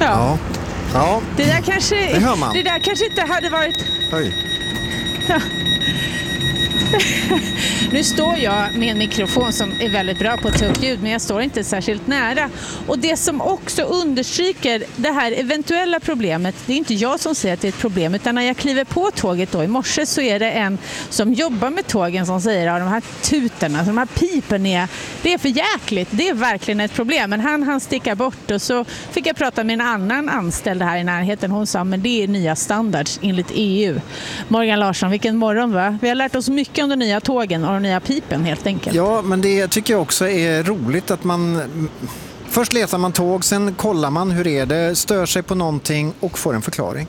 Ja. Ja. Det hör man. där kanske inte hade varit... Oj. Ja. Nu står jag med en mikrofon som är väldigt bra på att ta upp ljud, men jag står inte särskilt nära. Och det som också understryker det här eventuella problemet, det är inte jag som säger att det är ett problem, utan när jag kliver på tåget då i morse så är det en som jobbar med tågen som säger att de här tuterna, de här pipen det är för jäkligt, det är verkligen ett problem. Men han stickar bort, och så fick jag prata med en annan anställd här i närheten. Hon sa, men det är nya standards enligt EU. Morgan Larsson, vilken morgon va? Vi har lärt oss mycket om de nya tågen och de nya pipen helt enkelt. Ja, men det tycker jag också är roligt att man... Först letar man tåg, sen kollar man hur är det, stör sig på någonting och får en förklaring.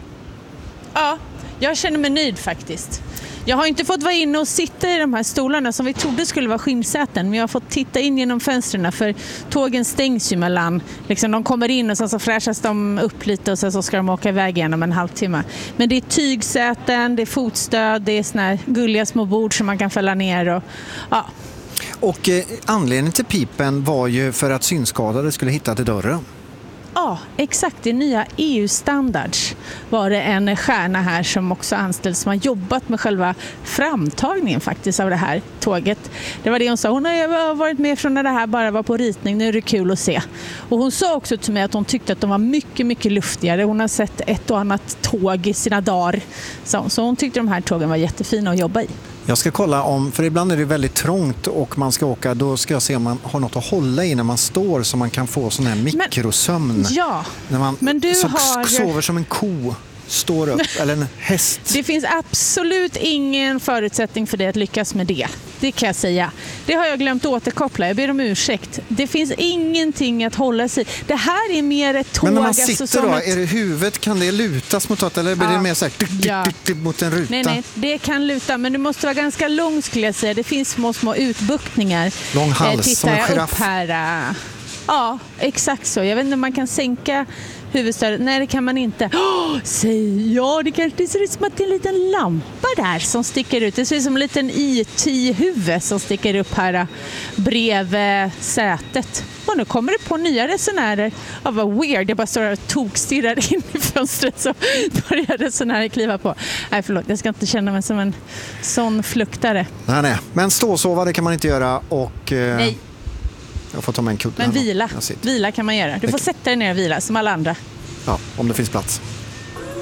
Ja, jag känner mig nöjd faktiskt. Jag har inte fått vara inne och sitta i de här stolarna som vi trodde skulle vara skinnsäten, men jag har fått titta in genom fönstren, för tågen stängs ju mellan. Liksom, de kommer in och så fräschas de upp lite och så ska de åka iväg igen om en halvtimme. Men det är tygsäten, det är fotstöd, det är såna här gulliga små bord som man kan fälla ner. Och, ja. Och anledningen till pipen var ju för att synskadade skulle hitta till dörren. Ja, exakt. Det nya EU-standards var det en stjärna här som också anställs som har jobbat med själva framtagningen faktiskt av det här tåget. Det var det hon sa. Hon har varit med från när det här bara var på ritning. Nu är det kul att se. Och hon sa också till mig att hon tyckte att de var mycket, mycket luftigare. Hon har sett ett och annat tåg i sina dagar. Så hon tyckte de här tågen var jättefina att jobba i. Jag ska kolla om, för ibland är det väldigt trångt och man ska åka, då ska jag se om man har något att hålla i när man står så man kan få sån här mikrosömn. Ja, när man men du sover som en ko, står upp, eller en häst. Det finns absolut ingen förutsättning för dig att lyckas med det. Det kan jag säga. Det har jag glömt återkoppla. Jag ber om ursäkt. Det finns ingenting att hålla sig. Det här är mer ett tåg. Men när man sitter då, är det huvudet, kan det lutas mot något eller blir det mer så här mot en ruta? Nej, det kan luta, men du måste vara ganska lång skulle jag säga. Det finns små utbuktningar. Lång hals som en giraff. Ja, exakt så. Jag vet inte om man kan sänka huvudstödet. Nej, det kan man inte. Det ser ut som att det är en liten lampa där som sticker ut. Det ser ut som en liten IT-huvud som sticker upp här bredvid sätet. Och nu kommer det på nya resenärer. Ja, vad weird. Jag bara står och tokstirrar in i fönstret så börjar resenärer kliva på. Nej, förlåt. Jag ska inte känna mig som en sån fluktare. Nej. Men ståsova, det kan man inte göra och... Nej. Jag får ta med en kudde. Men vila kan man göra. Du får sätta dig ner och vila som alla andra. Ja, om det finns plats.